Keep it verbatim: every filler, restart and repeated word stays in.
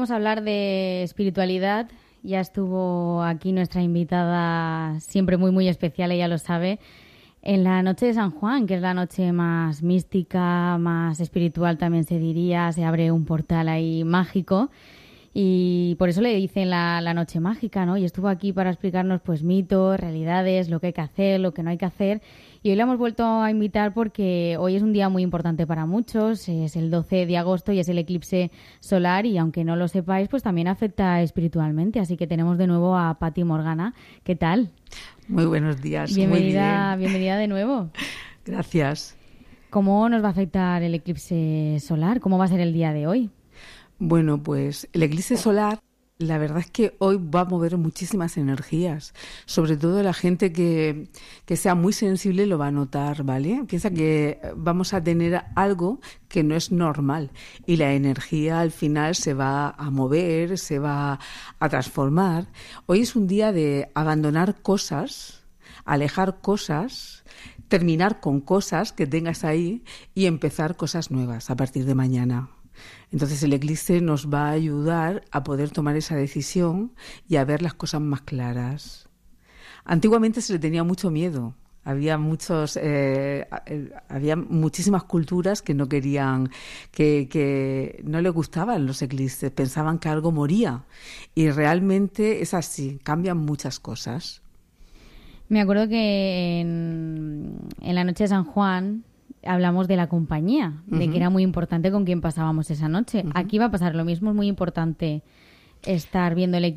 Vamos a hablar de espiritualidad. Ya estuvo aquí nuestra invitada, siempre muy, muy especial, ella lo sabe, en la noche de San Juan, que es la noche más mística, más espiritual también se diría. Se abre un portal ahí mágico y por eso le dicen la, la noche mágica, ¿no? Y estuvo aquí para explicarnos pues mitos, realidades, lo que hay que hacer, lo que no hay que hacer. Y hoy la hemos vuelto a invitar porque hoy es un día muy importante para muchos. Es el doce de agosto y es el eclipse solar y aunque no lo sepáis, pues también afecta espiritualmente. Así que tenemos de nuevo a Pati Morgana. ¿Qué tal? Muy buenos días. Bienvenida, Muy bien. bienvenida de nuevo. Gracias. ¿Cómo nos va a afectar el eclipse solar? ¿Cómo va a ser el día de hoy? Bueno, pues el eclipse solar, la verdad es que hoy va a mover muchísimas energías. Sobre todo la gente que, que sea muy sensible lo va a notar, ¿vale? Piensa que vamos a tener algo que no es normal y la energía al final se va a mover, se va a transformar. Hoy es un día de abandonar cosas, alejar cosas, terminar con cosas que tengas ahí y empezar cosas nuevas a partir de mañana. Entonces el eclipse nos va a ayudar a poder tomar esa decisión y a ver las cosas más claras. Antiguamente se le tenía mucho miedo. Había muchos, eh, había muchísimas culturas que no querían, que, que no les gustaban los eclipses, pensaban que algo moría. Y realmente es así, cambian muchas cosas. Me acuerdo que en, en la noche de San Juan hablamos de la compañía, uh-huh. de que era muy importante con quién pasábamos esa noche. Uh-huh. Aquí va a pasar lo mismo, es muy importante estar viendo el eclipse